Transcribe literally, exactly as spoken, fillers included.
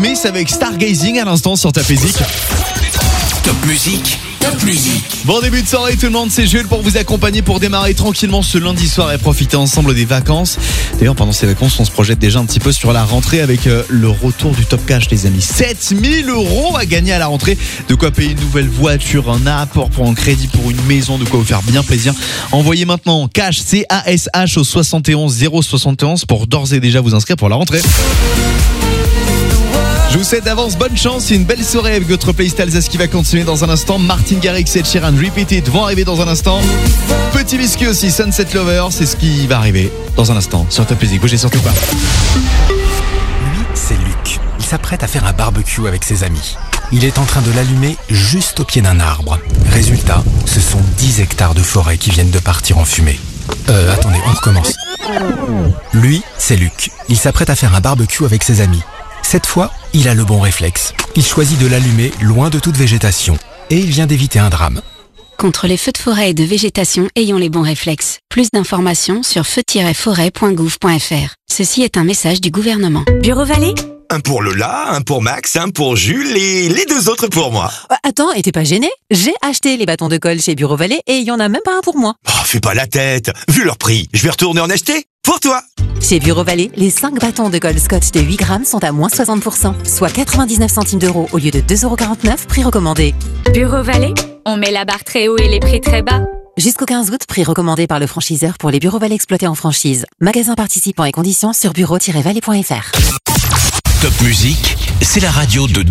Smith avec Stargazing à l'instant sur Top Music. Top Music, Top Music. Bon début de soirée tout le monde, c'est Jules pour vous accompagner pour démarrer tranquillement ce lundi soir et profiter ensemble des vacances. D'ailleurs pendant ces vacances on se projette déjà un petit peu sur la rentrée avec euh, le retour du Top Cash les amis. sept mille euros à gagner à la rentrée, de quoi payer une nouvelle voiture, un apport pour un crédit pour une maison, de quoi vous faire bien plaisir. Envoyez maintenant Cash C A S H au soixante et onze zéro soixante et onze pour d'ores et déjà vous inscrire pour la rentrée. Je vous souhaite d'avance bonne chance, c'est une belle soirée avec votre playlist Alsace qui va continuer dans un instant. Martin Garrix et Sheeran Repeat It vont arriver dans un instant. Petit biscuit aussi, Sunset Lover, c'est ce qui va arriver dans un instant sur Top Music. Bougez surtout pas. Lui, c'est Luc. Il s'apprête à faire un barbecue avec ses amis. Il est en train de l'allumer juste au pied d'un arbre. Résultat, ce sont dix hectares de forêt qui viennent de partir en fumée. Euh, attendez, on recommence. Lui, c'est Luc. Il s'apprête à faire un barbecue avec ses amis. Cette fois, il a le bon réflexe. Il choisit de l'allumer loin de toute végétation. Et il vient d'éviter un drame. Contre les feux de forêt et de végétation, ayons les bons réflexes. Plus d'informations sur feu tiret forêt point gouv point f r. Ceci est un message du gouvernement. Bureau Vallée ? Un pour Lola, un pour Max, un pour Jules et les deux autres pour moi. Euh, Attends, et t'es pas gêné ? J'ai acheté les bâtons de colle chez Bureau Vallée et il y en a même pas un pour moi. Oh, fais pas la tête. Vu leur prix, je vais retourner en acheter pour toi. Chez Bureau Vallée, les cinq bâtons de colle Scotch de huit grammes sont à moins soixante pour cent, soit quatre-vingt-dix-neuf centimes d'euros au lieu de deux euros quarante-neuf, prix recommandé. Bureau Vallée, on met la barre très haut et les prix très bas. Jusqu'au quinze août, prix recommandé par le franchiseur pour les Bureaux Vallée exploités en franchise. Magasins participants et conditions sur bureau tiret vallée point f r. Top Music, c'est la radio de